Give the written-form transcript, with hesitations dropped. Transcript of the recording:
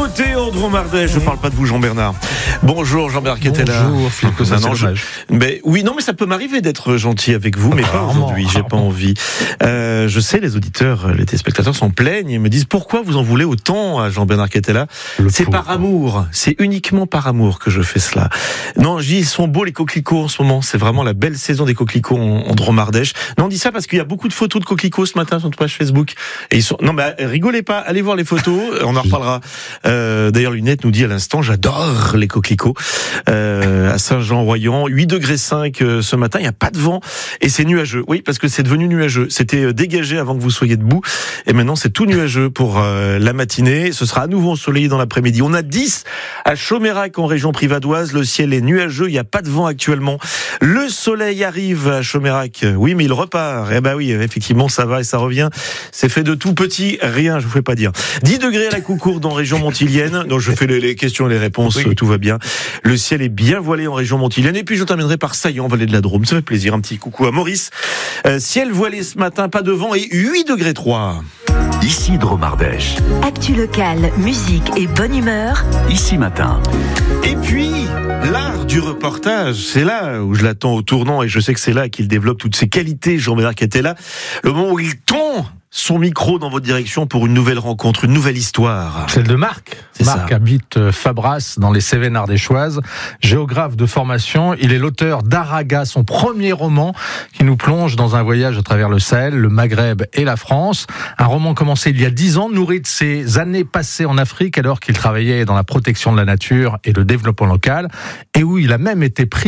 Théo Dromardèche, je parle pas de vous Jean-Bernard. Bonjour Jean-Bernard qui était là. Bonjour Philippe, ça c'est dommage. Mais oui, non mais ça peut m'arriver d'être gentil avec vous, mais pas aujourd'hui, j'ai pas envie. Je sais, les auditeurs, les téléspectateurs s'en plaignent et me disent pourquoi vous en voulez autant à Jean-Bernard qui était là. C'est par amour, c'est uniquement par amour que je fais cela. Non, je dis, ils sont beaux les coquelicots en ce moment, c'est vraiment la belle saison des coquelicots en Dromardèche. Non, on dit ça parce qu'il y a beaucoup de photos de coquelicots ce matin sur notre page Facebook. Et ils sont... Non mais rigolez pas, allez voir les photos, on en reparlera. D'ailleurs, Lunette nous dit à l'instant, j'adore les coquelicots. À Saint-Jean-Royan, 8,5 degrés ce matin, il n'y a pas de vent et c'est nuageux. Oui, parce que c'est devenu nuageux. C'était dégagé avant que vous soyez debout et maintenant c'est tout nuageux pour la matinée. Ce sera à nouveau ensoleillé dans l'après-midi. On a 10 à Chaumérac en région privadoise. Le ciel est nuageux, il n'y a pas de vent actuellement. Le soleil arrive à Chaumérac. Oui, mais il repart. Eh ben oui, effectivement, ça va et ça revient. C'est fait de tout petit, rien, je vous fais pas dire. 10 degrés à la Coucourde en région montilienne. Donc je fais les questions et les réponses, oui. Tout va bien. Le ciel est bien voilé en région montilienne. Et puis je terminerai par Saillant, vallée de la Drôme. Ça fait plaisir. Un petit coucou à Maurice. Ciel voilé ce matin, pas de vent et 8,3 degrés. Ici Dromardèche. Actu locale, musique et bonne humeur. Ici Matin. Et puis, l'art du reportage, c'est là où je l'attends au tournant et je sais que c'est là qu'il développe toutes ses qualités. Jean-Bernard qui était là. Le moment où il tend son micro dans votre direction pour une nouvelle rencontre, une nouvelle histoire. Celle de Marc. Marc habite Fabras, dans les Cévennes ardéchoises. Géographe de formation, il est l'auteur d'Araga, son premier roman qui nous plonge dans un voyage à travers le Sahel, le Maghreb et la France. Un roman commencé il y a 10 ans, nourri de ses années passées en Afrique alors qu'il travaillait dans la protection de la nature et le développement local, et où il a même été pris